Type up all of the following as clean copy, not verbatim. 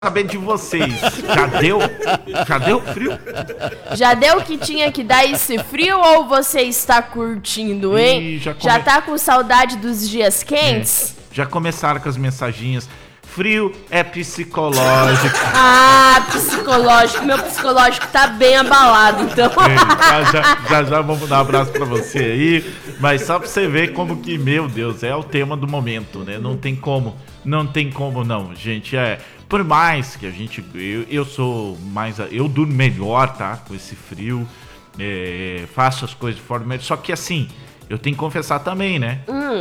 Saber de vocês, já deu? Já deu frio? Já deu que tinha que dar esse frio ou você está curtindo, hein? Já tá com saudade dos dias quentes? Já começaram com as mensaginhas. Frio é psicológico. Ah, psicológico. Meu psicológico tá bem abalado, então. Já vamos dar um abraço pra você aí. Mas só pra você ver como que, meu Deus, é o tema do momento, né? Não tem como não, gente. Por mais que a gente... Eu sou mais... Eu durmo melhor, tá? Com esse frio. Faço as coisas de forma melhor. Só que assim... Eu tenho que confessar também, né?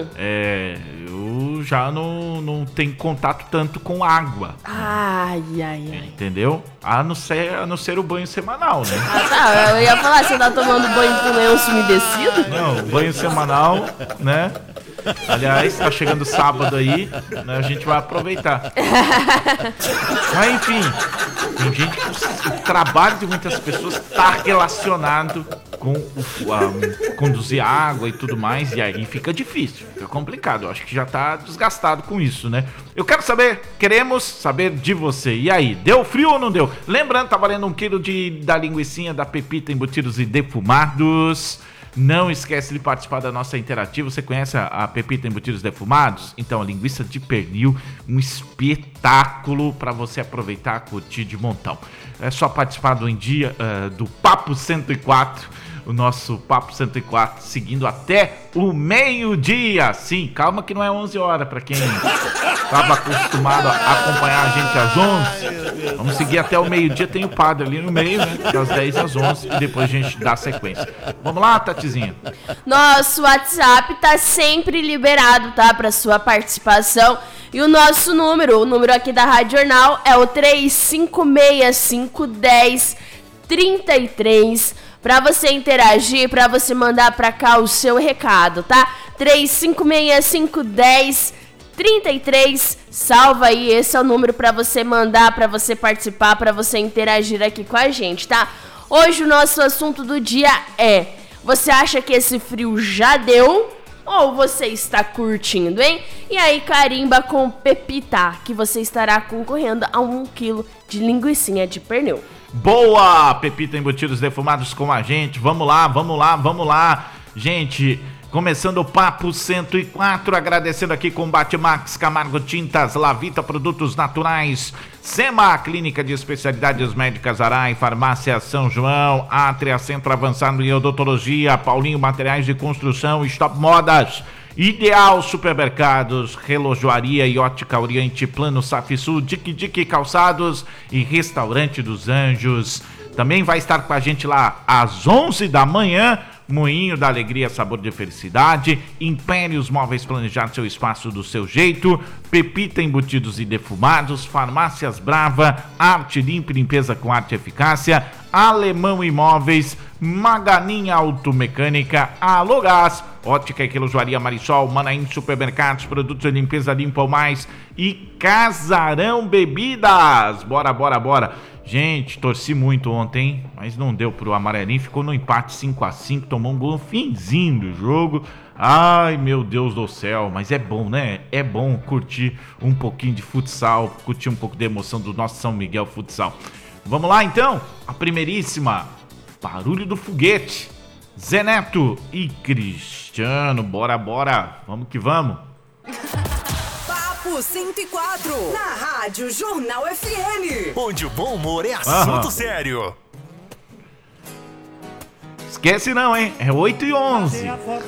Eu já não tenho contato tanto com água. Ai. Entendeu? A não ser o banho semanal, né? Ah, tá. Eu ia falar, você tá tomando banho com lenço umedecido? Não, banho semanal, né? Aliás, tá chegando sábado aí, né? A gente vai aproveitar. Mas enfim, tem gente que o trabalho de muitas pessoas tá relacionado com conduzir água e tudo mais, e aí fica difícil, fica complicado. Eu acho que já tá desgastado com isso, né? Queremos saber de você. E aí, deu frio ou não deu? Lembrando, tá valendo 1 quilo da linguicinha da Pepita Embutidos e Defumados. Não esquece de participar da nossa interativa. Você conhece a Pepita Embutidos Defumados? Então, a linguiça de pernil, um espetáculo para você aproveitar, curtir de montão. É só participar do Papo 104, o nosso Papo 104, seguindo até o meio-dia. Sim, calma que não é 11 horas para quem estava acostumado a acompanhar a gente às 11. Vamos seguir até o meio-dia, tem o padre ali no meio, né? Das 10 às 11 e depois a gente dá a sequência. Vamos lá, Tatizinha? Nosso WhatsApp tá sempre liberado, tá? Para sua participação. E o nosso número, o número aqui da Rádio Jornal é o 35651033. Pra você interagir, pra você mandar pra cá o seu recado, tá? 35651033. Salva aí, esse é o número pra você mandar, pra você participar, pra você interagir aqui com a gente, tá? Hoje o nosso assunto do dia é: você acha que esse frio já deu? Ou você está curtindo, hein? E aí, carimba com Pepita, que você estará concorrendo a 1 quilo de linguicinha de pernil. Boa! Pepita Embutidos Defumados com a gente. Vamos lá. Gente, começando o Papo 104, agradecendo aqui Combate Max, Camargo Tintas, Lavita Produtos Naturais, SEMA, Clínica de Especialidades Médicas Arai, Farmácia São João, Atria, Centro Avançado em Odontologia, Paulinho Materiais de Construção, Stop Modas, Ideal Supermercados, Relojoaria e Ótica Oriente, Plano Safisul, Dique Calçados e Restaurante dos Anjos. Também vai estar com a gente lá às 11 da manhã, Moinho da Alegria, Sabor de Felicidade, Impérios Móveis Planejar seu espaço do seu jeito, Pepita Embutidos e Defumados, Farmácias Brava, Arte Limpa e Limpeza com Arte e Eficácia, Alemão Imóveis, Maganinha Automecânica, Alô Gás, Ótica e Relojoaria Marisol, Manaim Supermercados, Produtos de Limpeza Limpa ou Mais e Casarão Bebidas. Bora. Gente, torci muito ontem, mas não deu pro Amarelinho, ficou no empate 5-5, tomou um gol no finzinho do jogo. Ai, meu Deus do céu, mas é bom, né? É bom curtir um pouquinho de futsal, curtir um pouco da emoção do nosso São Miguel Futsal. Vamos lá, então? A primeiríssima, Barulho do Foguete, Zé Neto e Cristiano. Bora. Vamos que vamos. Papo 104, na Rádio Jornal FM. Onde o bom humor é assunto sério. Esquece não, hein? É 8h11.